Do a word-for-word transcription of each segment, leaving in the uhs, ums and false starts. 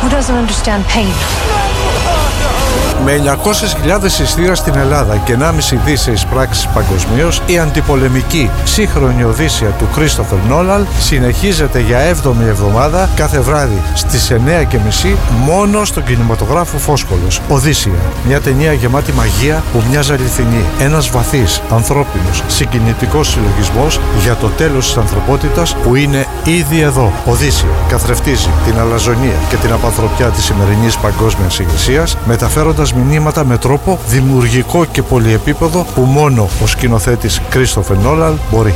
Who doesn't understand pain? Με εννιακόσιες χιλιάδες εισιτήρια στην Ελλάδα και ενάμιση δισεκατομμύρια σε εισπράξεις παγκοσμίως, η αντιπολεμική σύγχρονη Οδύσσεια του Κρίστοφερ Νόλαν συνεχίζεται για έβδομη εβδομάδα κάθε βράδυ στις εννιά και μισή μόνο στον κινηματογράφο Φόσκολος. Οδύσσεια, μια ταινία γεμάτη μαγεία που μοιάζει αληθινή. Ένας βαθύς, ανθρώπινος, συγκινητικός συλλογισμός για το τέλος της ανθρωπότητας που είναι ήδη εδώ. Οδύσσεια καθρεφτίζει την αλαζονία και την απανθρωπιά της σημερινής παγκόσμιας ηγεσίας, μεταφέροντας μηνύματα με τρόπο δημιουργικό και πολυεπίπεδο που μόνο ο σκηνοθέτης Κρίστοφερ Νόλαν μπορεί.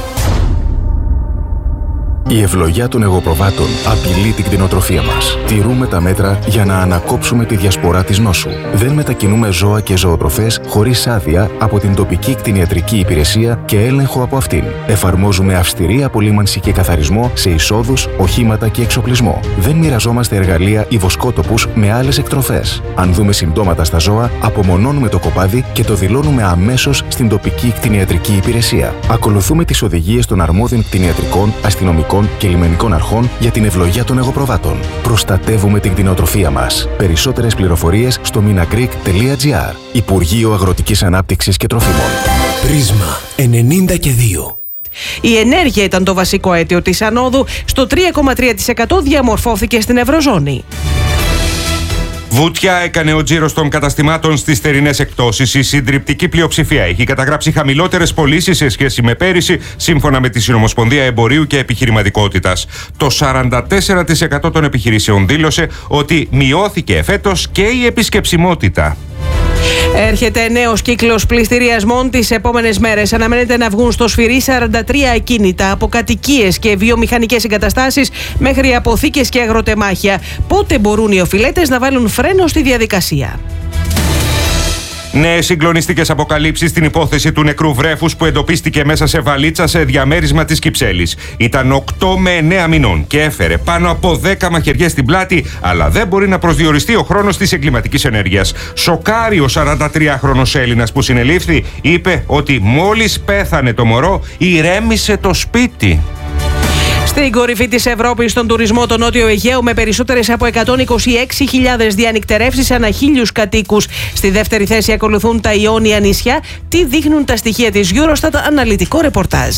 Η ευλογιά των εγωπροβάτων απειλεί την κτηνοτροφία μας. Τηρούμε τα μέτρα για να ανακόψουμε τη διασπορά της νόσου. Δεν μετακινούμε ζώα και ζωοτροφές χωρίς άδεια από την τοπική κτηνιατρική υπηρεσία και έλεγχο από αυτήν. Εφαρμόζουμε αυστηρή απολύμανση και καθαρισμό σε εισόδους, οχήματα και εξοπλισμό. Δεν μοιραζόμαστε εργαλεία ή βοσκότοπους με άλλες εκτροφές. Αν δούμε συμπτώματα στα ζώα, απομονώνουμε το κοπάδι και το δηλώνουμε αμέσως στην τοπική κτηνιατρική υπηρεσία. Ακολουθούμε τις οδηγίες των αρμόδιων κτηνιατρικών, αστυνομικών και λιμενικών αρχών για την ευλογιά των εγωπροβάτων. Προστατεύουμε την κτηνοτροφία μας. Περισσότερες πληροφορίες στο minagreek τελεία gr. Υπουργείο Αγροτικής Ανάπτυξης και Τροφίμων. Πρίσμα ενενήντα και δύο. Η ενέργεια ήταν το βασικό αίτιο της ανόδου. Στο τρία κόμμα τρία τοις εκατό διαμορφώθηκε στην Ευρωζώνη. Βουτιά έκανε ο τζίρος των καταστημάτων στις θερινές εκπτώσεις. Η συντριπτική πλειοψηφία έχει καταγράψει χαμηλότερες πωλήσεις σε σχέση με πέρυσι, σύμφωνα με τη Συνομοσπονδία Εμπορίου και Επιχειρηματικότητας. Το σαράντα τέσσερα τοις εκατό των επιχειρήσεων δήλωσε ότι μειώθηκε εφέτος και η επισκεψιμότητα. Έρχεται νέος κύκλος πληστηριασμών τις επόμενες μέρες. Αναμένεται να βγουν στο σφυρί σαράντα τρία ακίνητα από κατοικίες και βιομηχανικές εγκαταστάσεις μέχρι αποθήκες και αγροτεμάχια. Πότε μπορούν οι οφειλέτες να βάλουν φρένο στη διαδικασία? Νέες συγκλονιστικές αποκαλύψεις στην υπόθεση του νεκρού βρέφους που εντοπίστηκε μέσα σε βαλίτσα σε διαμέρισμα της Κυψέλης. Ήταν οκτώ με εννέα μηνών και έφερε πάνω από δέκα μαχαιριές στην πλάτη, αλλά δεν μπορεί να προσδιοριστεί ο χρόνος της εγκληματικής ενέργειας. Σοκάρει ο σαραντατριάχρονος Έλληνας που συνελήφθη, είπε ότι μόλις πέθανε το μωρό, ηρέμησε το σπίτι. Στην κορυφή της Ευρώπης, στον τουρισμό, το Νότιο Αιγαίο, με περισσότερες από εκατόν είκοσι έξι χιλιάδες διανυκτερεύσεις ανά χίλιους κατοίκους. Στη δεύτερη θέση ακολουθούν τα Ιόνια νησιά. Τι δείχνουν τα στοιχεία της Eurostat, αναλυτικό ρεπορτάζ.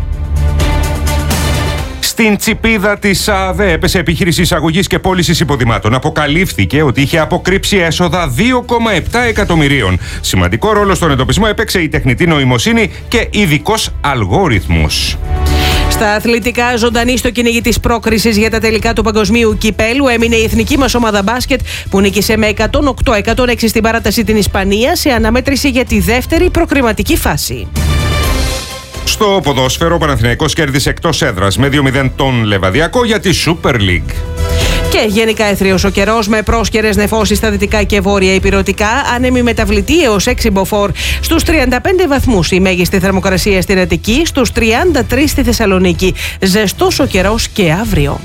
Στην τσιπίδα της ΑΔΕ έπεσε επιχείρηση εισαγωγής και πώλησης υποδημάτων. Αποκαλύφθηκε ότι είχε αποκρύψει έσοδα δύο κόμμα επτά εκατομμυρίων. Σημαντικό ρόλο στον εντοπισμό έπαιξε η τεχνητή νοημοσύνη και ειδικός αλγόριθμος. Στα αθλητικά, ζωντανή στο κυνήγι της πρόκρισης για τα τελικά του παγκοσμίου κυπέλου έμεινε η εθνική μας ομάδα μπάσκετ που νίκησε με εκατόν οκτώ εκατόν έξι στην παράταση την Ισπανία σε αναμέτρηση για τη δεύτερη προκριματική φάση. Στο ποδόσφαιρο, ο Παναθηναϊκός κέρδισε εκτός έδρας με δύο μηδέν τον Λεβαδιακό για τη Super League. Και γενικά έθριος ο καιρός με πρόσκαιρες νεφώσεις στα δυτικά και βόρεια ηπειρωτικά, άνεμη μεταβλητή έως έξι μποφόρ. Στους τριάντα πέντε βαθμούς η μέγιστη θερμοκρασία στην Αττική, στους τριάντα τρεις στη Θεσσαλονίκη. Ζεστός ο καιρός και αύριο.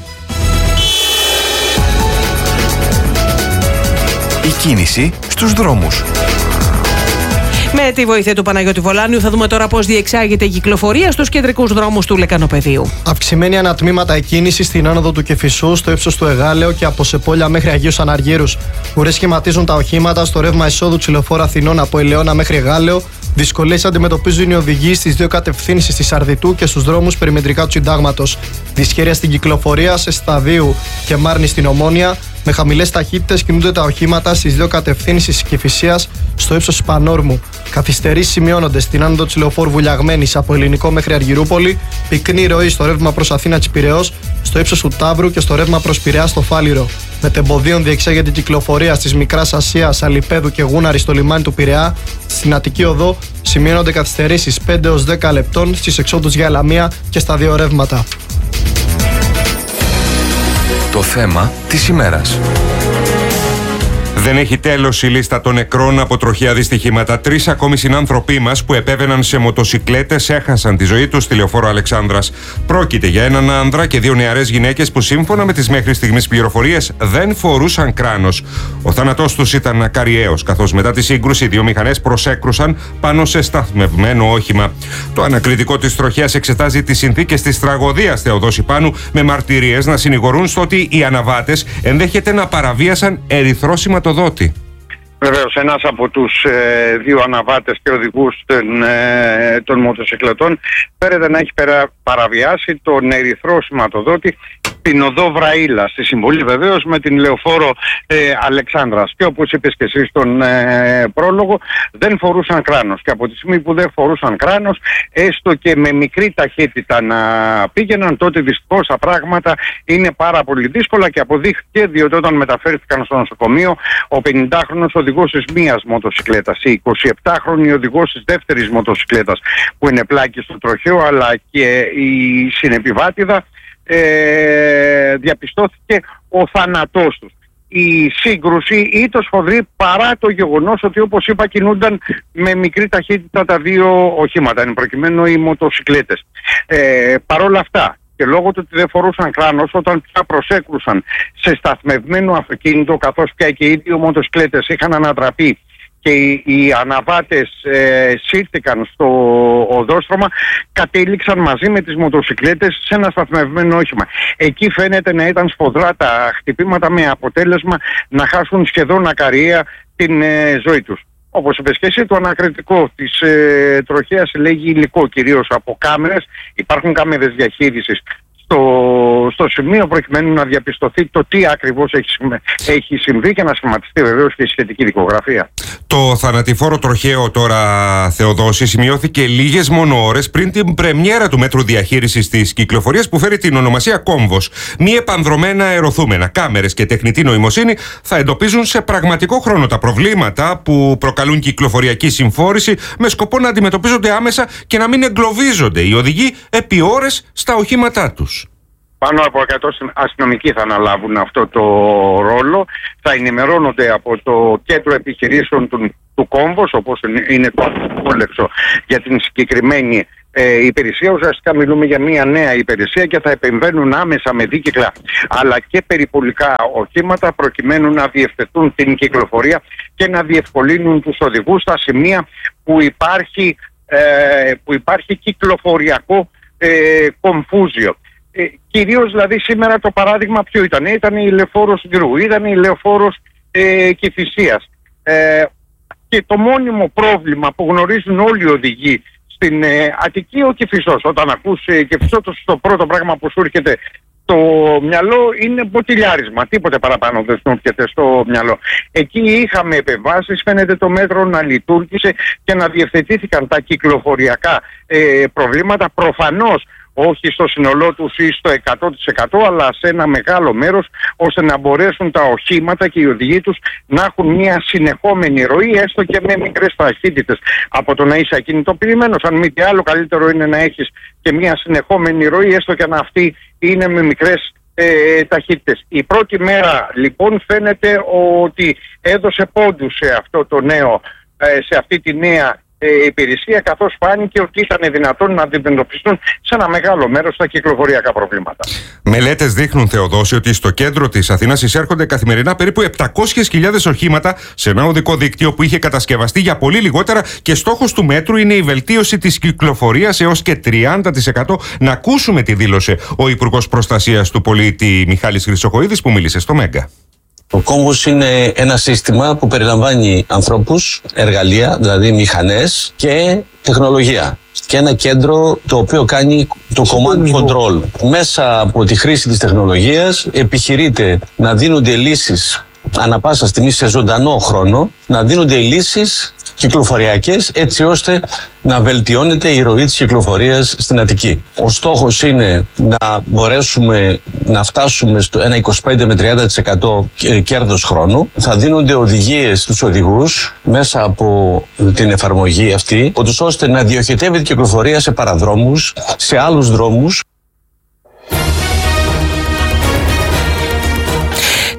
Η κίνηση στους δρόμους. Με τη βοήθεια του Παναγιώτη Βολάνιου θα δούμε τώρα πώς διεξάγεται η κυκλοφορία στους κεντρικούς δρόμους του Λεκανοπεδίου. Αυξημένη ανατμήματα εκκίνηση στην άνοδο του Κεφισού, στο ύψος του Εγάλεο και από Σεπόλια μέχρι Αγίους Αναργύρους. Ουρές σχηματίζουν τα οχήματα στο ρεύμα εισόδου του Λεωφόρου Αθηνών από Ελαιώνα μέχρι Εγάλεο. Δυσκολίες αντιμετωπίζουν οι οδηγοί στις δύο κατευθύνσεις της Αρδιτού και στους δρόμους περιμετρικά του Συντάγματος. Δυσχέρεια στην κυκλοφορία σε Σταδίου και Μάρνη στην Ομόνια. Με χαμηλές ταχύτητες κινούνται τα οχήματα στις δύο κατευθύνσεις της Κηφισίας στο ύψος της Πανόρμου. Καθυστερήσεις σημειώνονται στην άνοδο της Λεωφόρου Βουλιαγμένης από Ελληνικό μέχρι Αργυρούπολη. Πυκνή ροή στο ρεύμα προς Αθήνα της Πειραιώς, στο ύψος του Ταύρου και στο ρεύμα προς Πειραιά στο Φάληρο. Μετεμποδίων διεξάγεται η κυκλοφορία της Μικράς Ασίας, Αλιπέδου και Γούναρη στο λιμάνι του Πειραιά. Στην Αττική Οδό σημειώνονται καθυστερήσεις πέντε έως δέκα λεπτών στις εξόδους για Ελαμία και στα δύο ρεύματα. Το θέμα της ημέρας. Δεν έχει τέλος η λίστα των νεκρών από τροχαία δυστυχήματα. Τρεις ακόμη συνάνθρωποι μας που επέβαιναν σε μοτοσικλέτες έχασαν τη ζωή τους στη λεωφόρο Αλεξάνδρας. Πρόκειται για έναν άνδρα και δύο νεαρές γυναίκες που σύμφωνα με τις μέχρι στιγμής πληροφορίες δεν φορούσαν κράνος. Ο θάνατός τους ήταν ακαριαίος, καθώς μετά τη σύγκρουση οι δύο μηχανές προσέκρουσαν πάνω σε σταθμευμένο όχημα. Το ανακριτικό της τροχέας εξετάζει τις συνθήκες της τραγωδίας Θεοδόση Πάνου, με μαρτυρίες να συνηγορούν στο ότι οι αναβάτες ενδέχεται να παραβίασαν ερυθρό σηματοδότη. Βεβαίως, ένας από τους ε, δύο αναβάτες και οδηγούς των, ε, των μοτοσυκλετών φέρεται να έχει περα, παραβιάσει τον ερυθρό σηματοδότη στην οδό Βραήλα, στη συμβολή βεβαίως με την λεωφόρο ε, Αλεξάνδρας. Και όπως είπες και εσύ στον ε, πρόλογο, δεν φορούσαν κράνος. Και από τη στιγμή που δεν φορούσαν κράνος, έστω και με μικρή ταχύτητα να πήγαιναν, τότε δυστυχώς τα πράγματα είναι πάρα πολύ δύσκολα και αποδείχθηκε, διότι όταν μεταφέρθηκαν στο νοσοκομείο, ο πενηντάχρονος οδηγός της μίας μοτοσυκλέτας, η εικοσιεπτάχρονη οδηγός της δεύτερης μοτοσυκλέτας που είναι πλάκη στο τροχαίο, αλλά και η συνεπιβάτηδα, ε, διαπιστώθηκε ο θάνατός τους. Η σύγκρουση ήταν σφοδρή παρά το γεγονός ότι, όπως είπα, κινούνταν με μικρή ταχύτητα τα δύο οχήματα, εν προκειμένου οι μοτοσυκλέτες. Ε, Παρ' όλα αυτά, και λόγω του ότι δεν φορούσαν κράνος, όταν πια προσέκρουσαν σε σταθμευμένο αυτοκίνητο, καθώς πια και οι δύο μοτοσυκλέτες είχαν ανατραπεί και οι, οι αναβάτες ε, σύρθηκαν στο οδόστρωμα, κατέληξαν μαζί με τις μοτοσυκλέτες σε ένα σταθμευμένο όχημα. Εκεί φαίνεται να ήταν σφοδρά τα χτυπήματα, με αποτέλεσμα να χάσουν σχεδόν ακαριαία την ε, ζωή τους. Όπως είπες και εσύ, το ανακριτικό της ε, τροχέας συλλέγει υλικό, κυρίως από κάμερες. Υπάρχουν κάμερες διαχείρισης στο, στο σημείο, προκειμένου να διαπιστωθεί το τι ακριβώς έχει, έχει συμβεί και να σχηματιστεί βεβαίως και η σχετική δικογραφία. Το θανατηφόρο τροχαίο τώρα, Θεοδόση, σημειώθηκε λίγες μόνο ώρες πριν την πρεμιέρα του μέτρου διαχείρισης της κυκλοφορίας που φέρει την ονομασία Κόμβος. Μη επανδρομένα αεροθούμενα, κάμερες και τεχνητή νοημοσύνη θα εντοπίζουν σε πραγματικό χρόνο τα προβλήματα που προκαλούν κυκλοφοριακή συμφόρηση, με σκοπό να αντιμετωπίζονται άμεσα και να μην εγκλωβίζονται οι οδηγοί επί ώρες στα οχήματά τους. Πάνω από εκατό αστυνομικοί θα αναλάβουν αυτό το ρόλο. Θα ενημερώνονται από το κέντρο επιχειρήσεων του, του Κόμβος, όπως είναι το απόλεξο για την συγκεκριμένη ε, υπηρεσία. Ουσιαστικά μιλούμε για μια νέα υπηρεσία και θα επεμβαίνουν άμεσα με δίκυκλα αλλά και περιπολικά οχήματα, προκειμένου να διευθετούν την κυκλοφορία και να διευκολύνουν τους οδηγούς στα σημεία που υπάρχει, ε, που υπάρχει κυκλοφοριακό ε, κομφούζιο. Ε, κυρίως δηλαδή σήμερα το παράδειγμα ποιο ήταν? Ήταν η λεωφόρος Γκρού, ήταν η λεωφόρος ε, Κηφισίας. Ε, και το μόνιμο πρόβλημα που γνωρίζουν όλοι οι οδηγοί στην ε, Αττική, ο Κηφισός. Όταν ακούς ε, Κηφισό, το πρώτο πράγμα που σου έρχεται στο μυαλό είναι μποτιλιάρισμα. Τίποτε παραπάνω δεν σου έρχεται στο μυαλό. Εκεί είχαμε επεμβάσεις, φαίνεται το μέτρο να λειτουργήσε και να διευθετήθηκαν τα κυκλοφοριακά ε, προβλήματα. Προφανώς όχι στο σύνολό τους ή στο εκατό τοις εκατό, αλλά σε ένα μεγάλο μέρος, ώστε να μπορέσουν τα οχήματα και οι οδηγοί τους να έχουν μια συνεχόμενη ροή, έστω και με μικρές ταχύτητες. Από το να είσαι ακινητοποιημένος, αν μη τι άλλο, καλύτερο είναι να έχεις και μια συνεχόμενη ροή, έστω και αν αυτή είναι με μικρές ε, ταχύτητες. Η πρώτη μέρα λοιπόν φαίνεται ότι έδωσε πόντους σε αυτό το νέο, ε, σε αυτή τη νέα υπηρεσία, καθώς φάνηκε ότι ήταν δυνατόν να αντιμετωπιστούν σε ένα μεγάλο μέρος τα κυκλοφοριακά προβλήματα. Μελέτες δείχνουν, Θεοδόση, ότι στο κέντρο της Αθήνας εισέρχονται καθημερινά περίπου επτακόσιες χιλιάδες οχήματα σε ένα οδικό δίκτυο που είχε κατασκευαστεί για πολύ λιγότερα, και στόχος του μέτρου είναι η βελτίωση της κυκλοφορίας έως και τριάντα τοις εκατό. Να ακούσουμε τι δήλωσε ο Υπουργός Προστασίας του Πολίτη Μιχάλης Χρυσοχοΐδης, που μίλησε στο Μέγκα. Ο Κόμβος είναι ένα σύστημα που περιλαμβάνει ανθρώπους, εργαλεία, δηλαδή μηχανές και τεχνολογία. Και ένα κέντρο το οποίο κάνει το command control. Μέσα από τη χρήση της τεχνολογίας επιχειρείται να δίνονται λύσεις ανά πάσα στιγμή, σε ζωντανό χρόνο, να δίνονται λύσεις κυκλοφοριακές, έτσι ώστε να βελτιώνεται η ροή της κυκλοφορίας στην Αττική. Ο στόχος είναι να μπορέσουμε να φτάσουμε στο ένα είκοσι πέντε με τριάντα τοις εκατό κέρδος χρόνου. Θα δίνονται οδηγίες στους οδηγούς μέσα από την εφαρμογή αυτή, ώστε να διοχετεύεται η κυκλοφορία σε παραδρόμους, σε άλλους δρόμους.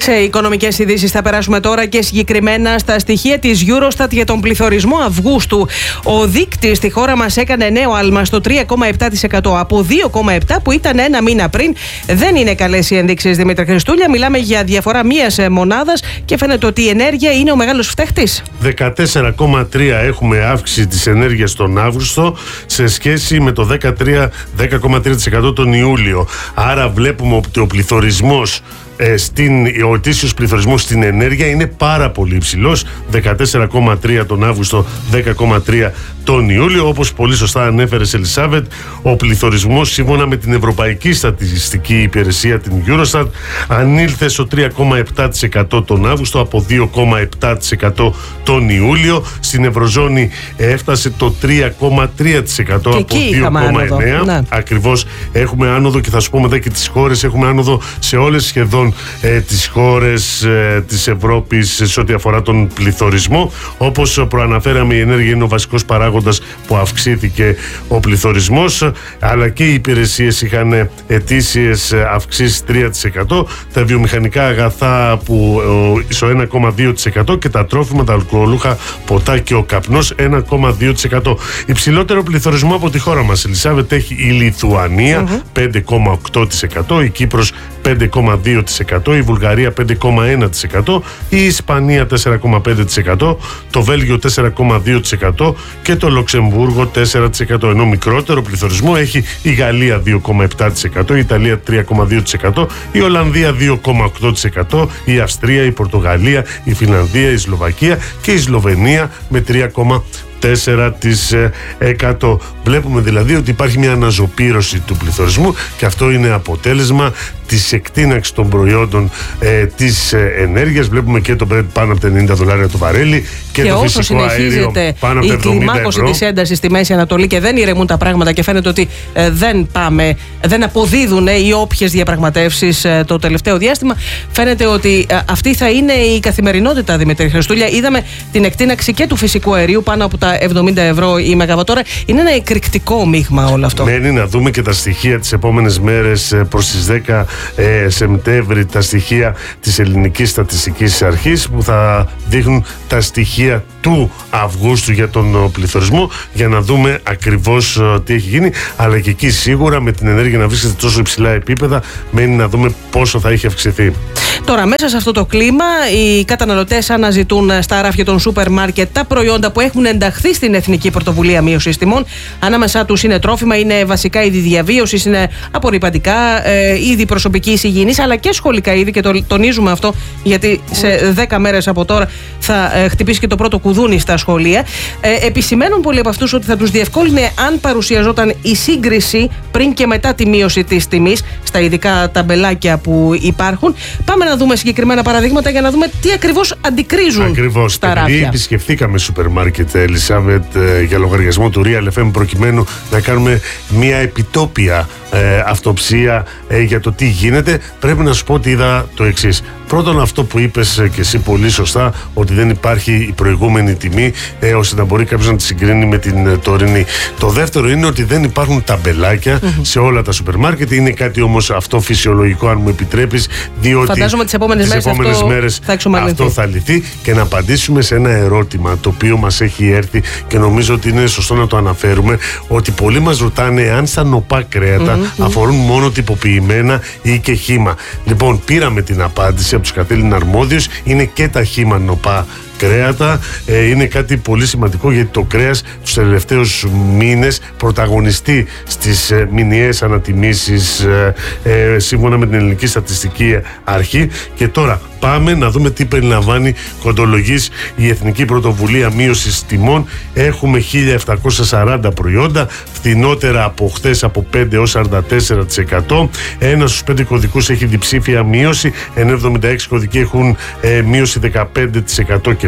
Σε οικονομικές ειδήσεις θα περάσουμε τώρα και συγκεκριμένα στα στοιχεία της Eurostat για τον πληθωρισμό Αυγούστου. Ο δείκτης στη χώρα μας έκανε νέο άλμα στο τρία κόμμα επτά τοις εκατό από δύο κόμμα επτά τοις εκατό που ήταν ένα μήνα πριν. Δεν είναι καλές οι ενδείξεις, Δημήτρη Χριστούλια. Μιλάμε για διαφορά μίας μονάδας και φαίνεται ότι η ενέργεια είναι ο μεγάλος φταίχτης. δεκατέσσερα κόμμα τρία έχουμε αύξηση της ενέργειας τον Αύγουστο σε σχέση με το δέκα κόμμα τρία τοις εκατό τον Ιούλιο. Άρα βλέπουμε ότι ο πληθωρισμός Στην, ο ετήσιος πληθωρισμός στην ενέργεια είναι πάρα πολύ υψηλός, δεκατέσσερα κόμμα τρία τον Αύγουστο, δέκα κόμμα τρία τον Ιούλιο. Όπως πολύ σωστά ανέφερες, Ελισάβετ, ο πληθωρισμός σύμφωνα με την Ευρωπαϊκή Στατιστική Υπηρεσία, την Eurostat, ανήλθε στο τρία κόμμα επτά τοις εκατό τον Αύγουστο από δύο κόμμα επτά τοις εκατό τον Ιούλιο. Στην Ευρωζώνη έφτασε το τρία κόμμα τρία τοις εκατό από δύο κόμμα εννέα τοις εκατό. Ναι. Ακριβώς, έχουμε άνοδο και θα σου πω μετά και τις χώρες, έχουμε άνοδο σε όλες σχεδόν Ε, τις χώρες ε, της Ευρώπης σε ό,τι αφορά τον πληθωρισμό. Όπως προαναφέραμε, η ενέργεια είναι ο βασικός παράγοντας που αυξήθηκε ο πληθωρισμός, αλλά και οι υπηρεσίες είχαν ετήσιες αυξήσεις τρία τοις εκατό, τα βιομηχανικά αγαθά που ε, στο ένα κόμμα δύο τοις εκατό και τα τρόφιμα, τα αλκοολούχα ποτά και ο καπνός ένα κόμμα δύο τοις εκατό. Υψηλότερο πληθωρισμό από τη χώρα μας, Ελισάβετ, έχει η Λιθουανία mm-hmm. πέντε κόμμα οκτώ τοις εκατό, η Κύπρος πέντε κόμμα δύο τοις εκατό, η Βουλγαρία πέντε κόμμα ένα τοις εκατό, η Ισπανία τέσσερα κόμμα πέντε τοις εκατό, το Βέλγιο τέσσερα κόμμα δύο τοις εκατό και το Λουξεμβούργο τέσσερα τοις εκατό. Ενώ μικρότερο πληθωρισμό έχει η Γαλλία δύο κόμμα επτά τοις εκατό, η Ιταλία τρία κόμμα δύο τοις εκατό, η Ολλανδία δύο κόμμα οκτώ τοις εκατό, η Αυστρία, η Πορτογαλία, η Φινλανδία, η Σλοβακία και η Σλοβενία με τρία κόμμα τέσσερα τοις εκατό. Βλέπουμε δηλαδή ότι υπάρχει μια αναζωπήρωση του πληθωρισμού και αυτό είναι αποτέλεσμα της εκτείναξης των προϊόντων ε, της ε, ενέργειας. Βλέπουμε και το Brent πάνω από τα ενενήντα δολάρια το βαρέλι και, και το φυσικό αέριο πάνω από τα εβδομήντα ευρώ. Η κλιμάκωση της έντασης στη Μέση Ανατολή και δεν ηρεμούν τα πράγματα και φαίνεται ότι ε, δεν πάμε, δεν αποδίδουν ε, οι όποιες διαπραγματεύσεις ε, το τελευταίο διάστημα. Φαίνεται ότι ε, αυτή θα είναι η καθημερινότητα, Δημήτρη Χριστούλια. Είδαμε την εκτείναξη και του φυσικού αερίου πάνω από τα εβδομήντα ευρώ η μεγαβατόρα. Είναι ένα εκρηκτικό μείγμα όλο αυτό. Μένει να δούμε και τα στοιχεία τις επόμενες μέρες προς τις δέκα ε, Σεπτέμβρη, τα στοιχεία της Ελληνικής Στατιστικής Αρχής που θα δείχνουν τα στοιχεία του Αυγούστου για τον πληθωρισμό, για να δούμε ακριβώς τι έχει γίνει. Αλλά και εκεί σίγουρα με την ενέργεια να βρίσκεται τόσο υψηλά επίπεδα, μένει να δούμε πόσο θα έχει αυξηθεί. Τώρα, μέσα σε αυτό το κλίμα, οι καταναλωτές αναζητούν στα ράφια των σούπερ μάρκετ τα προϊόντα που έχουν ενταχθεί στην Εθνική Πρωτοβουλία Μείωσης Τιμών. Ανάμεσά τους είναι τρόφιμα, είναι βασικά είδη διαβίωσης, είναι απορρυπαντικά, ε, είδη προσωπικής υγιεινής, αλλά και σχολικά είδη. Και το τονίζουμε αυτό γιατί σε δέκα μέρες από τώρα θα ε, χτυπήσει και το πρώτο κουδούνι στα σχολεία. Ε, επισημαίνουν πολλοί από αυτούς ότι θα τους διευκόλυνε αν παρουσιαζόταν η σύγκριση πριν και μετά τη μείωση της τιμής στα ειδικά ταμπελάκια που υπάρχουν. Πάμε να δούμε συγκεκριμένα παραδείγματα για να δούμε τι ακριβώς αντικρίζουν. Ακριβώς. Στα ράφια. Επειδή επισκεφθήκαμε σούπερ μάρκετ, Ελισάβετ, για λογαριασμό του Real εφ εμ, προκειμένου να κάνουμε μια επιτόπια ε, αυτοψία ε, για το τι γίνεται, πρέπει να σου πω ότι είδα το εξής. Πρώτον, αυτό που είπες και εσύ πολύ σωστά, ότι δεν υπάρχει η προηγούμενη τιμή ε, ώστε να μπορεί κάποιος να τη συγκρίνει με την ε, τωρινή. Το δεύτερο είναι ότι δεν υπάρχουν ταμπελάκια mm-hmm. σε όλα τα σούπερ μάρκετ. Είναι κάτι όμως αυτό φυσιολογικό, αν μου επιτρέπεις, διότι φαντάζομαι τις επόμενες, τις επόμενες μέρες, μέρες αυτό, θα αυτό θα λυθεί. Και να απαντήσουμε σε ένα ερώτημα το οποίο μας έχει έρθει και νομίζω ότι είναι σωστό να το αναφέρουμε, ότι πολλοί μας ρωτάνε αν στα νοπά κρέατα mm-hmm. αφορούν μόνο τυποποιημένα ή και χύμα. Λοιπόν, πήραμε την απάντηση από τους καθήλυνα αρμόδιους, είναι και τα χύμα νοπά κρέατα. Ε, είναι κάτι πολύ σημαντικό, γιατί το κρέας τους τελευταίους μήνες πρωταγωνιστεί στις ε, μηνιαίες ανατιμήσεις ε, ε, σύμφωνα με την Ελληνική Στατιστική Αρχή. Και τώρα πάμε να δούμε τι περιλαμβάνει κοντολογής η Εθνική Πρωτοβουλία Μείωσης Τιμών. Έχουμε χίλια επτακόσια σαράντα προϊόντα, φθηνότερα από χθες από πέντε έως σαράντα τέσσερα τοις εκατό. Ένα στους πέντε κωδικούς έχει διψήφια μείωση, ενώ εβδομήντα έξι κωδικοί έχουν ε, μείωση δεκαπέντε τοις εκατό και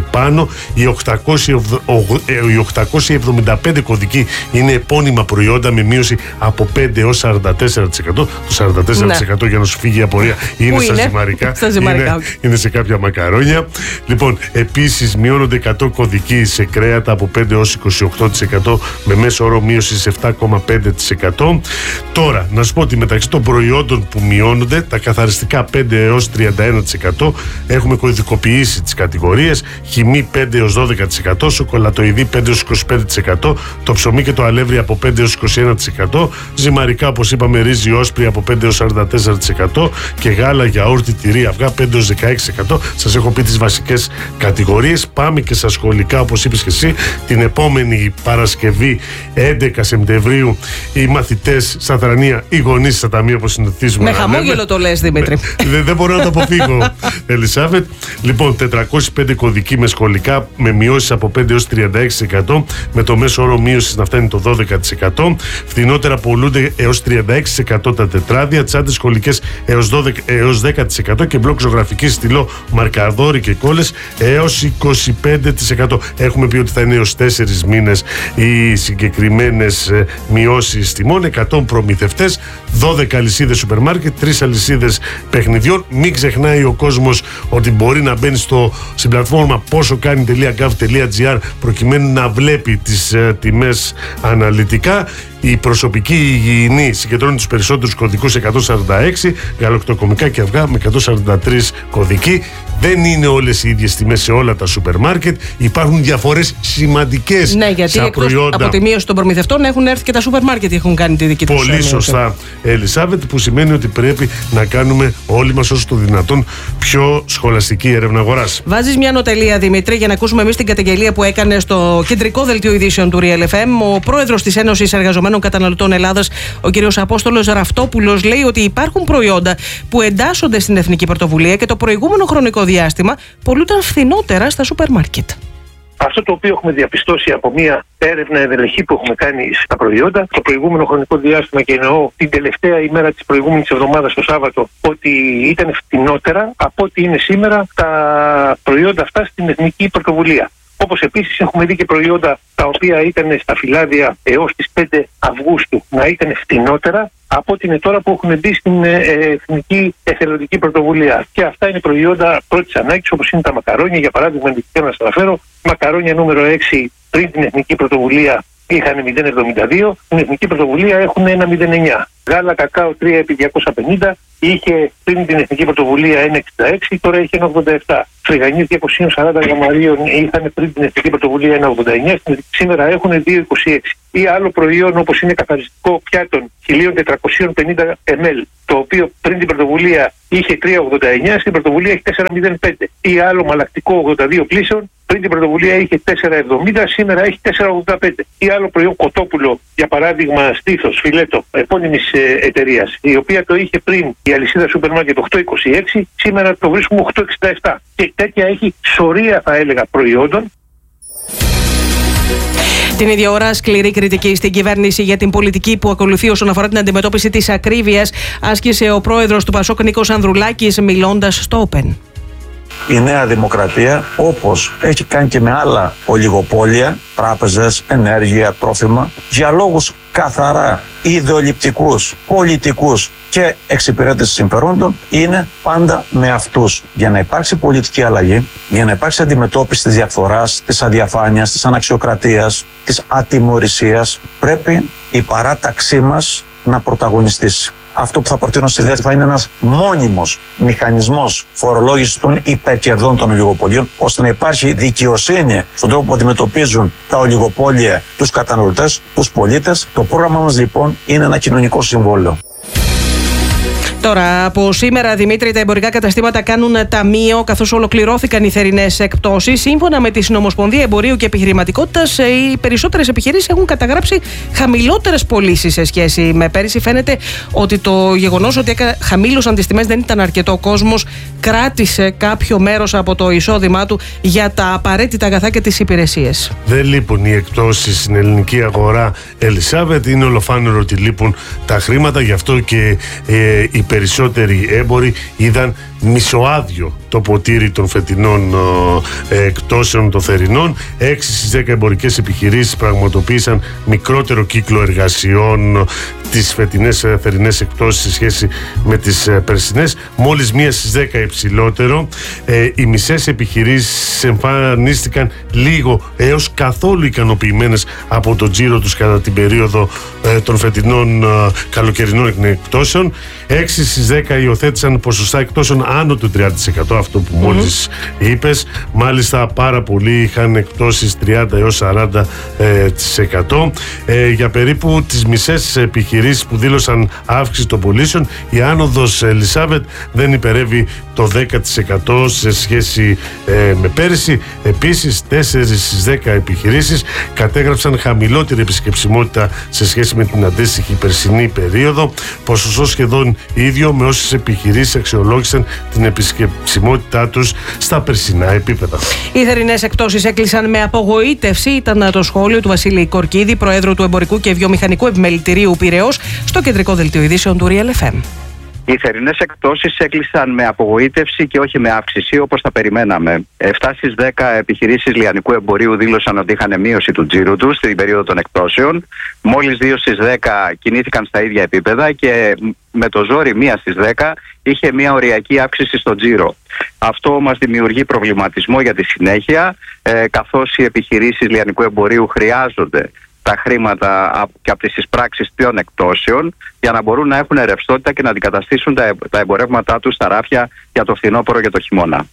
πάνω. Οι οκτακόσιοι εβδομήντα πέντε κωδικοί είναι επώνυμα προϊόντα με μείωση από πέντε έως σαράντα τέσσερα τοις εκατό. Το σαράντα τέσσερα τοις εκατό, ναι, για να σου φύγει η απορία, είναι στα ζυμαρικά. Στα ζυμαρικά. Είναι, είναι σε κάποια μακαρόνια. Λοιπόν, επίσης μειώνονται εκατό κωδικοί σε κρέατα από πέντε έως είκοσι οκτώ τοις εκατό με μέσο όρο μείωση επτά κόμμα πέντε τοις εκατό. Τώρα, να σου πω ότι μεταξύ των προϊόντων που μειώνονται, τα καθαριστικά πέντε έως τριάντα ένα τοις εκατό, έχουμε κωδικοποιήσει τις κατηγορίες. Χυμή πέντε έως δώδεκα τοις εκατό, σοκολατοειδή πέντε έως είκοσι πέντε τοις εκατό, το ψωμί και το αλεύρι από πέντε έως είκοσι ένα τοις εκατό, ζυμαρικά, όπως είπαμε, ρύζι όσπρι από πέντε έως σαράντα τέσσερα τοις εκατό και γάλα, γιαούρτι, τυρί, αυγά πέντε έως δεκαέξι τοις εκατό. Σας έχω πει τις βασικές κατηγορίες. Πάμε και στα σχολικά, όπως είπες και εσύ. Την επόμενη Παρασκευή, έντεκα Σεπτεμβρίου, οι μαθητές στα Θρανία, οι γονείς στα ταμεία, όπως συνηθίζουμε. Με χαμόγελο το λες, Δημήτρη. Δεν, δεν μπορώ να το αποφύγω, Ελισάβετ. Λοιπόν, τετρακόσιοι πέντε κωδικοί με σχολικά, με μειώσεις από πέντε έως τριάντα έξι τοις εκατό, με το μέσο όρο μείωσης να φτάνει το δώδεκα τοις εκατό. Φθηνότερα πολλούνται έως τριάντα έξι τοις εκατό τα τετράδια, τσάντες σχολικές έως, δώδεκα, έως δέκα τοις εκατό και μπλοκ ζωγραφικής στυλό, μαρκαδόρι και κόλλες έως είκοσι πέντε τοις εκατό. Έχουμε πει ότι θα είναι έως τέσσερις μήνες οι συγκεκριμένες μειώσεις τιμών. εκατό προμηθευτές, δώδεκα αλυσίδες σούπερ μάρκετ, τρεις αλυσίδες παιχνιδιών. Μην ξεχνάει ο κόσμος ότι μπορεί να μπαίνει στο, στην πλατφόρμα ποσοκάνει.gov.gr προκειμένου να βλέπει τις ε, τιμές αναλυτικά. Η προσωπική υγιεινή συγκεντρώνει τους περισσότερους κωδικούς, εκατόν σαράντα έξι, γαλακτοκομικά και αυγά με εκατόν σαράντα τρεις κωδικοί. Δεν είναι όλες οι ίδιες τιμές σε όλα τα σούπερ μάρκετ. Υπάρχουν διαφορές σημαντικές, ναι, γιατί στα προϊόντα. Από τη μείωση των προμηθευτών έχουν έρθει και τα σούπερ μάρκετ έχουν κάνει τη δική τους. Πολύ σωστά, Ελισάβετ, που σημαίνει ότι πρέπει να κάνουμε όλοι μας όσο το δυνατόν πιο σχολαστική έρευνα αγοράς. Βάζεις μια νοτελεία, Δημήτρη, για να ακούσουμε εμείς την καταγγελία που έκανε στο κεντρικό δελτίο ειδήσεων του Real εφ εμ ο πρόεδρος της Ένωσης Εργαζομένων Καταναλωτών Ελλάδας, ο κ. Απόστολος Ραφτόπουλος, λέει ότι υπάρχουν προϊόντα που εντάσσονται στην Εθνική Πρωτοβουλία και το προηγούμενο χρονικό διάστημα πολλούνταν φθηνότερα στα σούπερ μάρκετ. Αυτό το οποίο έχουμε διαπιστώσει από μια έρευνα ενδελεχή που έχουμε κάνει στα προϊόντα το προηγούμενο χρονικό διάστημα, και εννοώ την τελευταία ημέρα της προηγούμενης εβδομάδας, το Σάββατο, ότι ήταν φτηνότερα από ό,τι είναι σήμερα τα προϊόντα αυτά στην Εθνική Πρωτοβουλία. Όπως επίσης έχουμε δει και προϊόντα τα οποία ήταν στα φυλάδια έως τις πέντε Αυγούστου να ήταν φτηνότερα από ό,τι είναι τώρα που έχουν μπει στην ε, Εθνική Εθελοντική Πρωτοβουλία. Και αυτά είναι προϊόντα πρώτης ανάγκης, όπως είναι τα μακαρόνια. Για παράδειγμα, να σας αναφέρω, μακαρόνια νούμερο έξι πριν την Εθνική Πρωτοβουλία είχαν μηδέν κόμμα εβδομήντα δύο, στην Εθνική Πρωτοβουλία έχουν ένα κόμμα μηδέν εννιά. Γάλα κακάο τρία επί διακόσια πενήντα είχε πριν την Εθνική Πρωτοβουλία ένα κόμμα εξήντα έξι, τώρα έχει ένα κόμμα ογδόντα επτά. Φρυγανίες διακόσια σαράντα γραμμαρίων είχαν πριν την Εθνική Πρωτοβουλία ένα κόμμα ογδόντα εννιά, σήμερα έχουν δύο κόμμα είκοσι έξι. Ή άλλο προϊόν όπως είναι καθαριστικό πιάτων χίλια τετρακόσια πενήντα μιλιλίτρα, το οποίο πριν την Πρωτοβουλία είχε τρία κόμμα ογδόντα εννιά, στην Πρωτοβουλία έχει τέσσερα κόμμα μηδέν πέντε. Ή άλλο μαλακτικό ογδόντα δύο πλήσεων, πριν την Πρωτοβουλία είχε τέσσερα κόμμα εβδομήντα, σήμερα έχει τέσσερα κόμμα ογδόντα πέντε. Ή άλλο προϊόν κοτόπουλο, για παράδειγμα στήθος, φιλέτο, επώνυμης ε, εταιρείας, η οποία το είχε πριν η αλυσίδα σούπερ μάρκετ οκτώ κόμμα είκοσι έξι, σήμερα το βρίσκουμε οκτώ κόμμα εξήντα επτά. Και τέτοια έχει σωρία, θα έλεγα, προϊόντων. Την ίδια ώρα, σκληρή κριτική στην κυβέρνηση για την πολιτική που ακολουθεί όσον αφορά την αντιμετώπιση της ακρίβειας άσκησε ο πρόεδρος του Πασόκ Νίκος Ανδρουλάκης, μιλώντας στο Open. Η Νέα Δημοκρατία, όπως έχει κάνει και με άλλα ολιγοπόλια, τράπεζες, ενέργεια, τρόφιμα, για λόγους καθαρά ιδεολειπτικούς, πολιτικούς και εξυπηρέτηση συμφερόντων, είναι πάντα με αυτούς. Για να υπάρξει πολιτική αλλαγή, για να υπάρξει αντιμετώπιση της διαφθοράς, της αδιαφάνειας, της αναξιοκρατίας, της ατιμωρησίας, πρέπει η παράταξή μας να πρωταγωνιστήσει. Αυτό που θα προτείνω στη ΔΕΘ θα είναι ένας μόνιμος μηχανισμός φορολόγησης των υπερκερδών των ολιγοπολίων, ώστε να υπάρχει δικαιοσύνη στον τρόπο που αντιμετωπίζουν τα ολιγοπόλια τους καταναλωτές, τους πολίτες. Το πρόγραμμα μας λοιπόν είναι ένα κοινωνικό συμβόλαιο. Τώρα, από σήμερα, Δημήτρη, τα εμπορικά καταστήματα κάνουν ταμείο, καθώς ολοκληρώθηκαν οι θερινές εκπτώσεις. Σύμφωνα με τη Συνομοσπονδία Εμπορίου και Επιχειρηματικότητας, οι περισσότερες επιχειρήσεις έχουν καταγράψει χαμηλότερες πωλήσεις σε σχέση με πέρυσι. Φαίνεται ότι το γεγονός ότι χαμήλωσαν τις τιμές δεν ήταν αρκετό. Ο κόσμος κράτησε κάποιο μέρος από το εισόδημά του για τα απαραίτητα αγαθά και τις υπηρεσίες. Δεν λείπουν οι εκπτώσεις στην ελληνική αγορά, Ελισάβετ. Είναι ολοφάνερο ότι λείπουν τα χρήματα, γι' αυτό και ε, οι περισσότεροι έμποροι είδαν μισοάδιο το ποτήρι των φετινών ε, εκτόσεων των θερινών. έξι στις δέκα εμπορικές επιχειρήσεις πραγματοποίησαν μικρότερο κύκλο εργασιών τις φετινές ε, θερινές εκτόσεις σε σχέση με τις ε, περσινές. Μόλις μία στις δέκα υψηλότερο. Ε, οι μισές επιχειρήσεις εμφανίστηκαν λίγο έως καθόλου ικανοποιημένες από το τζίρο τους κατά την περίοδο ε, των φετινών ε, καλοκαιρινών εκτόσεων. έξι στις δέκα υιοθέτησαν ποσοστά εκτόσεων άνω του τριάντα τοις εκατό, αυτό που μόλις mm-hmm. είπες. Μάλιστα πάρα πολλοί είχαν εκτόσεις τριάντα έως σαράντα τοις εκατό. Ε, για περίπου τις μισές επιχειρήσεις που δήλωσαν αύξηση των πωλήσεων, η άνοδος Ελισάβετ δεν υπερεύει το δέκα τοις εκατό σε σχέση ε, με πέρυσι. Επίσης, τέσσερις στις δέκα επιχειρήσεις κατέγραψαν χαμηλότερη επισκεψιμότητα σε σχέση με την αντίστοιχη περσινή περίοδο. Ποσοστό σχεδόν ίδιο με όσες επιχειρήσεις αξιολόγησαν την επισκεψιμότητά τους στα περσινά επίπεδα. Οι θερινές εκτόσεις έκλεισαν με απογοήτευση, ήταν το σχόλιο του Βασίλη Κορκίδη, Προέδρου του Εμπορικού και Βιομηχανικού Επιμελητηρίου Πειραιώς, στο κεντρικό δελτίο ειδήσεων του Real εφ εμ. Οι θερινές εκτόσεις έκλεισαν με απογοήτευση και όχι με αύξηση όπως τα περιμέναμε. επτά στις δέκα επιχειρήσεις λιανικού εμπορίου δήλωσαν ότι είχαν μείωση του τζίρου τους στην περίοδο των εκτόσεων. Μόλις δύο στις δέκα κινήθηκαν στα ίδια επίπεδα και με το ζόρι μία στις δέκα είχε μια οριακή αύξηση στο τζίρο. Αυτό μας δημιουργεί προβληματισμό για τη συνέχεια, ε, καθώς οι επιχειρήσεις λιανικού εμπορίου χρειάζονται τα χρήματα και από τις εισπράξεις των εκτόσεων για να μπορούν να έχουν ρευστότητα και να αντικαταστήσουν τα, τα εμπορεύματά τους στα ράφια για το φθινόπωρο και το χειμώνα.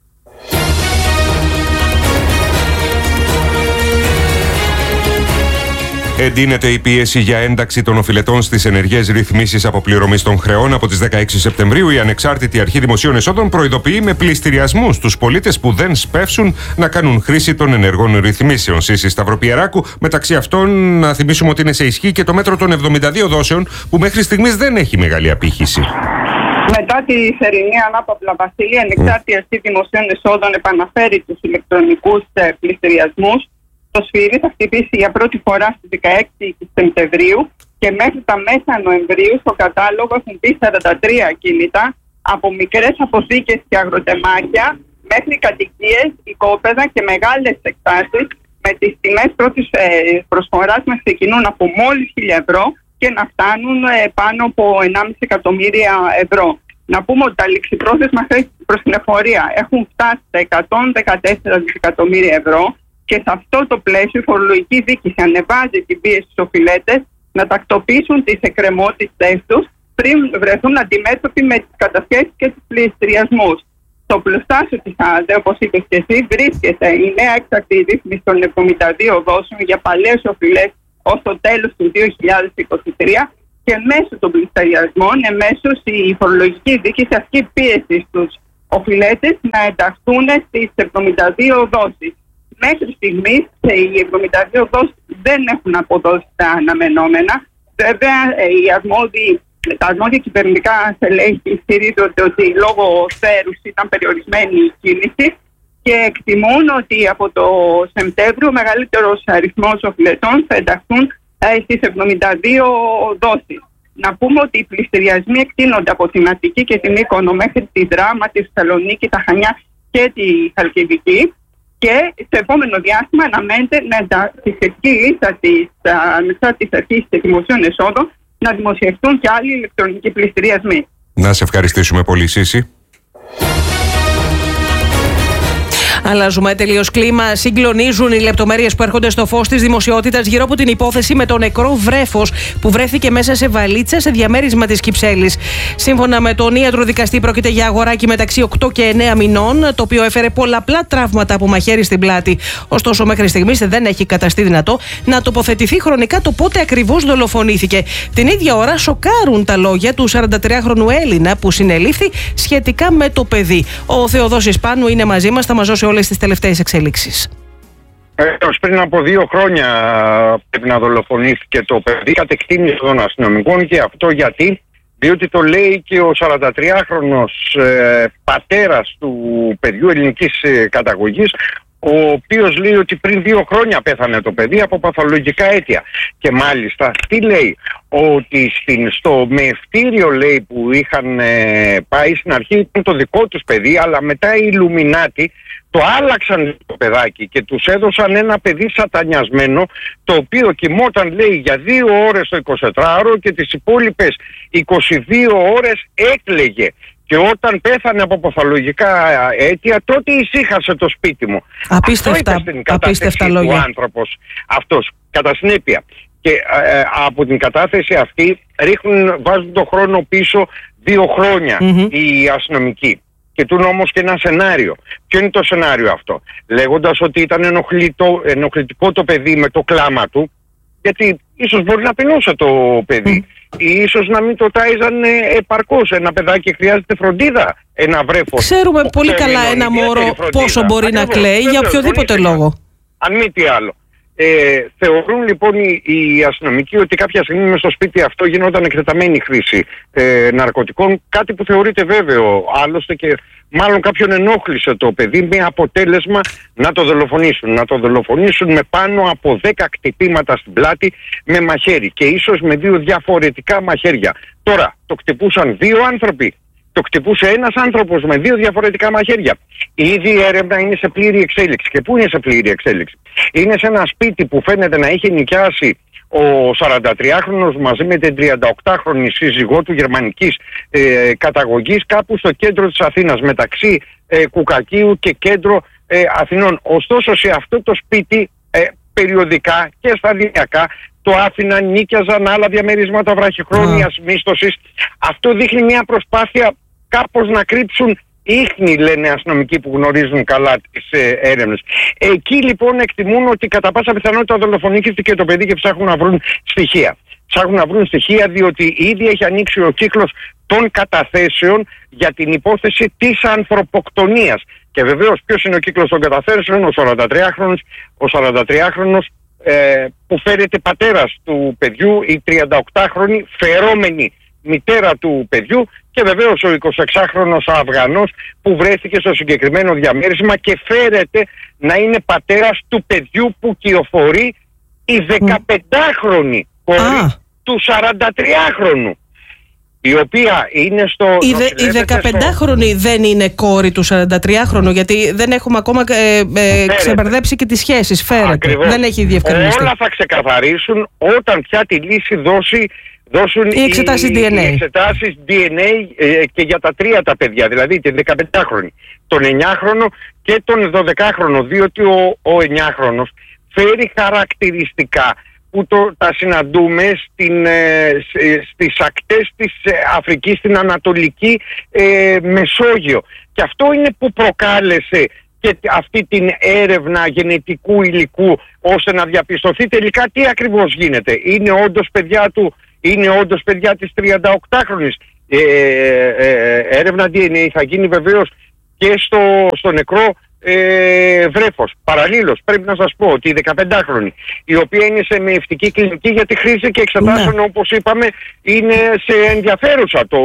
Εντείνεται η πίεση για ένταξη των οφειλετών στις ενεργές ρυθμίσεις αποπληρωμής των χρεών. Από τις δεκαέξι Σεπτεμβρίου, η Ανεξάρτητη Αρχή Δημοσίων Εσόδων προειδοποιεί με πληστηριασμούς τους πολίτες που δεν σπεύσουν να κάνουν χρήση των ενεργών ρυθμίσεων. Σύση Σταυροπιεράκου, μεταξύ αυτών, να θυμίσουμε ότι είναι σε ισχύ και το μέτρο των εβδομήντα δύο δόσεων, που μέχρι στιγμής δεν έχει μεγάλη απήχηση. Μετά τη θερινή ανάπαυλα, Βασίλη, η Ανεξάρτητη Αρχή Δημοσίων Εσόδων επαναφέρει τους ηλεκτρονικούς πληστηριασμούς. Το σφυρί θα χτυπήσει για πρώτη φορά στις δεκαέξι Σεπτεμβρίου και μέχρι τα μέσα Νοεμβρίου στο κατάλογο έχουν μπει σαράντα τρία ακίνητα, από μικρές αποθήκες και αγροτεμάχια μέχρι κατοικίες, οικόπεδα και μεγάλες εκτάσεις, με τις τιμές πρώτης ε, προσφοράς να ξεκινούν από μόλις χίλια ευρώ και να φτάνουν ε, πάνω από ενάμιση εκατομμύρια ευρώ. Να πούμε ότι τα ληξιπρόθεσμα προς την εφορία έχουν φτάσει στα εκατόν δεκατέσσερα δισεκατομμύρια ευρώ. Και σε αυτό το πλαίσιο η φορολογική δίκηση ανεβάζει την πίεση στους οφειλέτες να τακτοποιήσουν τις εκκρεμότητες τους πριν βρεθούν αντιμέτωποι με τις κατασχέσεις και τους πληστηριασμούς. Στο πλουστάσιο της ΑΔΕ, όπως είπες και εσύ, βρίσκεται η νέα έκτακτη ρύθμιση των εβδομήντα δύο δόσεων για παλαιούς οφειλές ως το τέλος του δύο χιλιάδες είκοσι τρία και μέσω των πληστηριασμών εμέσως η φορολογική δίκηση ασκεί πίεση στους οφειλέτες να ενταχθούν στις εβδομήντα δύο δόσεις. Μέχρι στιγμής οι εβδομήντα δύο δόσεις δεν έχουν αποδώσει τα αναμενόμενα. Βέβαια, οι αρμόδιοι, τα αρμόδια κυβερνητικά στελέχη ισχυρίζονται ότι λόγω θέρους ήταν περιορισμένη η κίνηση και εκτιμούν ότι από το Σεπτέμβριο ο μεγαλύτερος αριθμός οφειλετών θα ενταχθούν στις εβδομήντα δύο δόσεις. Να πούμε ότι οι πληστηριασμοί εκτείνονται από την Αττική και την Μύκονο μέχρι τη Δράμα, τη Θεσσαλονίκη, τα Χανιά και τη Χαλκιδική. Και στο επόμενο διάστημα αναμένεται να τη σχετική λίστα της Ανεξάρτητης Αρχής Δημοσίων Εσόδων να δημοσιευτούν και άλλοι ηλεκτρονικοί πληστηριασμοί. Να σε ευχαριστήσουμε πολύ, Σύση. Αλλάζουμε τελείως κλίμα. Συγκλονίζουν οι λεπτομέρειες που έρχονται στο φως της δημοσιότητας γύρω από την υπόθεση με το νεκρό βρέφος που βρέθηκε μέσα σε βαλίτσα σε διαμέρισμα της Κυψέλης. Σύμφωνα με τον ιατροδικαστή, πρόκειται για αγοράκι μεταξύ οκτώ και εννέα μηνών, το οποίο έφερε πολλαπλά τραύματα από μαχαίρι στην πλάτη. Ωστόσο, μέχρι στιγμής δεν έχει καταστεί δυνατό να τοποθετηθεί χρονικά το πότε ακριβώς δολοφονήθηκε. Την ίδια ώρα σοκάρουν τα λόγια του σαραντατριάχρονου Έλληνα που συνελήφθη σχετικά με το παιδί. Ο Θεοδόσης Πάνου είναι μαζί μας, θα μας δώσει όλες τις τελευταίες εξελίξεις. Έως πριν από δύο χρόνια πρέπει να δολοφονήθηκε το παιδί κατ' εκτίμηση των αστυνομικών, και αυτό γιατί, διότι το λέει και ο σαραντατριάχρονος ε, πατέρας του παιδιού ελληνικής ε, καταγωγής, ο οποίος λέει ότι πριν δύο χρόνια πέθανε το παιδί από παθολογικά αίτια. Και μάλιστα τι λέει, ότι στην, στο μεευτήριο, λέει, που είχαν ε, πάει στην αρχή ήταν το δικό τους παιδί, αλλά μετά οι Ιλουμινάτοι το άλλαξαν το παιδάκι και τους έδωσαν ένα παιδί σατανιασμένο, το οποίο κοιμόταν, λέει, για δύο ώρες το εικοσιτετράωρο και τις υπόλοιπες είκοσι δύο ώρες έκλαιγε. Και όταν πέθανε από παθολογικά αίτια, τότε ησύχασε το σπίτι μου. Απίστευτα, Αυτό στην απίστευτα του λόγια. άνθρωπος αυτός, κατά συνέπεια. Και ε, από την κατάθεση αυτή ρίχνουν, βάζουν το χρόνο πίσω δύο χρόνια mm-hmm. οι αστυνομικοί. Και τούν όμως και ένα σενάριο. Ποιο είναι το σενάριο αυτό? Λέγοντας ότι ήταν ενοχλητό, ενοχλητικό το παιδί με το κλάμα του, γιατί ίσως μπορεί να πεινούσε το παιδί. Mm. Ή ίσως να μην το τάιζαν επαρκώς. Ένα παιδάκι χρειάζεται φροντίδα, ένα βρέφος. Ξέρουμε πολύ καλά ένα μωρό πόσο μπορεί Ακριβώς. να κλαίει για οποιοδήποτε λόγο. Αν μη τι άλλο. Ε, θεωρούν λοιπόν οι, οι αστυνομικοί ότι κάποια στιγμή μες στο σπίτι αυτό γινόταν εκτεταμένη χρήση ε, ναρκωτικών, κάτι που θεωρείται βέβαιο άλλωστε, και μάλλον κάποιον ενόχλησε το παιδί με αποτέλεσμα να το δολοφονήσουν. Να το δολοφονήσουν με πάνω από δέκα χτυπήματα στην πλάτη με μαχαίρι και ίσως με δύο διαφορετικά μαχαίρια. Τώρα το χτυπούσαν δύο άνθρωποι. Το χτυπούσε ένας άνθρωπος με δύο διαφορετικά μαχαίρια. Ήδη η έρευνα είναι σε πλήρη εξέλιξη. Και πού είναι σε πλήρη εξέλιξη? Είναι σε ένα σπίτι που φαίνεται να είχε νοικιάσει ο σαραντατριάχρονος μαζί με την τριανταοκτάχρονη σύζυγό του γερμανικής ε, καταγωγής, κάπου στο κέντρο της Αθήνας, μεταξύ ε, Κουκακίου και κέντρο ε, Αθηνών. Ωστόσο σε αυτό το σπίτι ε, περιοδικά και σταδιακά το άφηναν, νίκιαζαν άλλα διαμερίσματα βραχυχρόνιας mm. μίσθωσης. Αυτό δείχνει μια προσπάθεια κάπως να κρύψουν ίχνη, λένε αστυνομικοί που γνωρίζουν καλά τις ε, έρευνες. Εκεί λοιπόν εκτιμούν ότι κατά πάσα πιθανότητα δολοφονήθηκε το παιδί και ψάχνουν να βρουν στοιχεία. Ψάχνουν να βρουν στοιχεία διότι ήδη έχει ανοίξει ο κύκλος των καταθέσεων για την υπόθεση της ανθρωποκτονίας. Και βεβαίως ποιος είναι ο κύκλος των καταθέσεων? Ο σαραντατριάχρονος, ο σαραντατριάχρονος ε, που φέρεται πατέρας του παιδιού, η τριανταοκτάχρονη φερόμενη μητέρα του παιδιού και βεβαίως ο εικοσιεξάχρονος Αφγανός που βρέθηκε στο συγκεκριμένο διαμέρισμα και φέρεται να είναι πατέρας του παιδιού που κυοφορεί η δεκαπεντάχρονη κόρη ah. του σαραντατριάχρονου, η οποία είναι στο... Η, δε, η δεκαπεντάχρονη στο... δεν είναι κόρη του σαραντατριάχρονου, γιατί δεν έχουμε ακόμα ε, ε, ξεμπερδέψει και τις σχέσεις. Φέρεται. Ακριβώς. Δεν έχει διευκρινιστεί. Όλα θα ξεκαθαρίσουν όταν πια τη λύση δώσει δώσουν οι εξετάσεις ντι εν έι, οι εξετάσεις ντι εν έι ε, και για τα τρία τα παιδιά, δηλαδή την δεκαπεντάχρονη, τον εννιάχρονο και τον δωδεκάχρονο, διότι ο, ο εννιάχρονος φέρει χαρακτηριστικά που το, τα συναντούμε στην, ε, στις ακτές της Αφρικής, στην Ανατολική ε, Μεσόγειο. Και αυτό είναι που προκάλεσε και αυτή την έρευνα γενετικού υλικού, ώστε να διαπιστωθεί τελικά τι ακριβώς γίνεται. Είναι όντως παιδιά του, είναι όντως παιδιά της τριανταοκτάχρονης. Ε, ε, ε, έρευνα ντι εν έι θα γίνει βεβαίως και στο, στο νεκρό ε, βρέφος. Παραλλήλως πρέπει να σας πω ότι η δεκαπεντάχρονη, η οποία είναι σε μεευτική κλινική για τη χρήση και εξετάσεων, ναι. όπως είπαμε, είναι σε ενδιαφέρουσα το,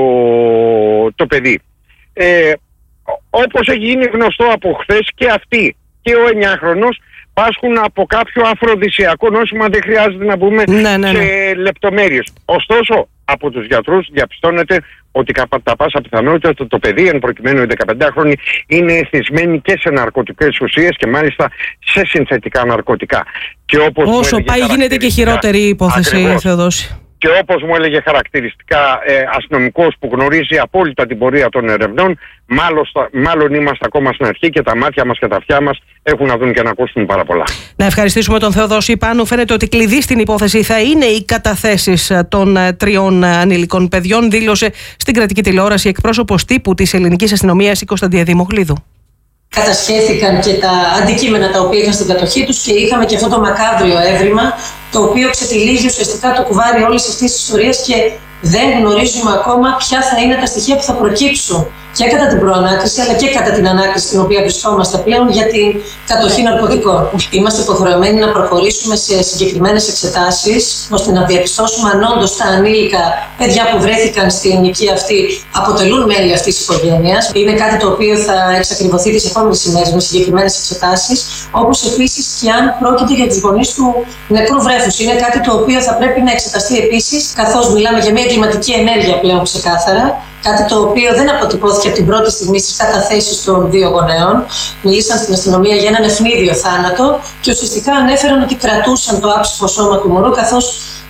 το παιδί. Ε, όπως έχει γίνει γνωστό από χθες, και αυτή και ο εννιάχρονος πάσχουν από κάποιο αφροδισιακό νόσημα, δεν χρειάζεται να μπούμε ναι, ναι, ναι. σε λεπτομέρειες. Ωστόσο, από τους γιατρούς διαπιστώνεται ότι κατά πάσα πιθανότητα το, το παιδί, εν προκειμένου η δεκαπεντάχρονη, είναι εθισμένη και σε ναρκωτικές ουσίες και μάλιστα σε συνθετικά ναρκωτικά. Και όπως όσο πάει γίνεται και χειρότερη η υπόθεση, Θεοδόση. Και όπως μου έλεγε χαρακτηριστικά ε, αστυνομικός που γνωρίζει απόλυτα την πορεία των ερευνών, μάλλον, μάλλον είμαστε ακόμα στην αρχή και τα μάτια μας και τα αυτιά μας έχουν να δουν και να ακούσουν πάρα πολλά. Να ευχαριστήσουμε τον Θεοδόση Πάνου. Φαίνεται ότι κλειδί στην υπόθεση θα είναι οι καταθέσεις των τριών ανηλικών παιδιών, δήλωσε στην κρατική τηλεόραση εκπρόσωπος τύπου της ελληνικής αστυνομίας, η Κωνσταντία Δημοκλίδου. Κατασχέθηκαν και τα αντικείμενα τα οποία είχαν στην κατοχή τους και είχαμε και αυτό το μακάβριο έβριμα, το οποίο ξετυλίγει ουσιαστικά το κουβάρι όλης αυτής της ιστορίας και δεν γνωρίζουμε ακόμα ποια θα είναι τα στοιχεία που θα προκύψουν και κατά την προανάκριση αλλά και κατά την ανάκριση στην οποία βρισκόμαστε πλέον για την κατοχή ναρκωτικών. Είμαστε υποχρεωμένοι να προχωρήσουμε σε συγκεκριμένες εξετάσεις ώστε να διαπιστώσουμε αν όντως τα ανήλικα παιδιά που βρέθηκαν στην οικία αυτή αποτελούν μέλη αυτής της οικογένειας. Είναι κάτι το οποίο θα εξακριβωθεί τις επόμενες ημέρες με συγκεκριμένες εξετάσεις, όπως επίσης και αν πρόκειται για τους γονείς του νεκρού βρέφους. Είναι κάτι το οποίο θα πρέπει να εξεταστεί επίσης, καθώς μιλάμε για μια εγκληματική ενέργεια πλέον ξεκάθαρα. Κάτι το οποίο δεν αποτυπώθηκε από την πρώτη στιγμή στις καταθέσεις των δύο γονέων. Μίλησαν στην αστυνομία για έναν ευνίδιο θάνατο και ουσιαστικά ανέφεραν ότι κρατούσαν το άψυχο σώμα του μωρού καθώς